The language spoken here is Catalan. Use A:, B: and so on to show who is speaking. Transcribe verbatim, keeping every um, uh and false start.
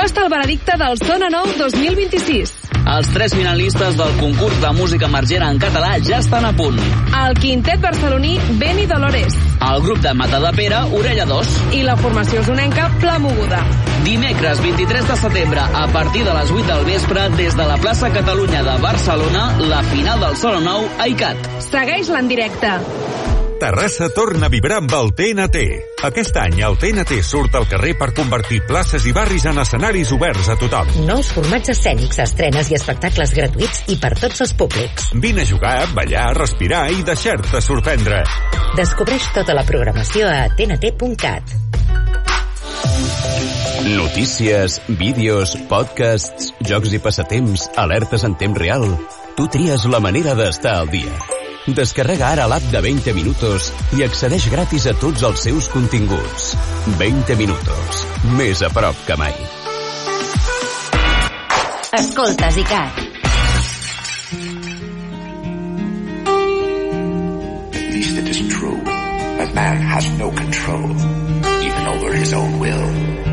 A: Costa el veredicte del Sona Nou dos mil vint-i-sis.
B: Els tres finalistes del concurs de música emergent en català ja estan a punt.
A: El quintet barceloní Beni Dolores.
B: El grup de Matadepera, Orella dos.
A: I la formació usonenca Pla Moguda.
B: Dimecres vint-i-tres de setembre, a partir de les vuit del vespre, des de la plaça Catalunya de Barcelona, la final del Sona Nou a ICAT.
A: Segueix-la en directe.
C: Terrassa torna a vibrar amb el T N T. Aquest any el T N T surt al carrer per convertir places i barris en escenaris oberts a tothom.
D: Nous formats escènics, estrenes i espectacles gratuïts i per tots els públics.
C: Vine a jugar, ballar, respirar i deixar-te sorprendre.
D: Descobreix tota la programació a t n t punt cat.
E: Notícies, vídeos, podcasts, jocs i passatemps, alertes en temps real. Tu tries la manera d'estar al dia. Descarrega ara l'app de veinte minutos i accedeix gratis a tots els seus continguts. veinte minutos. Més a prop que mai.
D: Escoltes ICAT.
F: At least it is true. A man has no control, even over his own will.